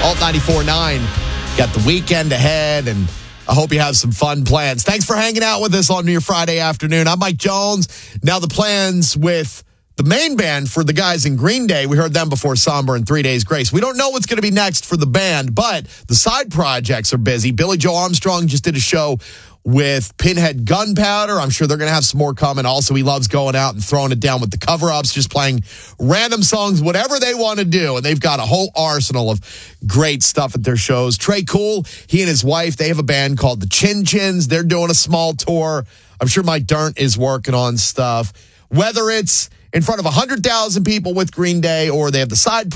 Alt 94.9. Got the weekend ahead, and I hope you have some fun plans. Thanks for hanging out with us on your Friday afternoon. I'm Mike Jones. Now the plans with the main band for the guys in Green Day. We heard them before Somber and 3 Days Grace. We don't know what's going to be next for the band, but the side projects are busy. Billy Joe Armstrong just did a show with Pinhead Gunpowder. I'm sure they're going to have some more coming. Also, he loves going out and throwing it down with the cover-ups, just playing random songs, whatever they want to do. And they've got a whole arsenal of great stuff at their shows. Trey Cool, he and his wife, they have a band called the Chin Chins. They're doing a small tour. I'm sure Mike Dirnt is working on stuff. Whether it's in front of 100,000 people with Green Day or they have the side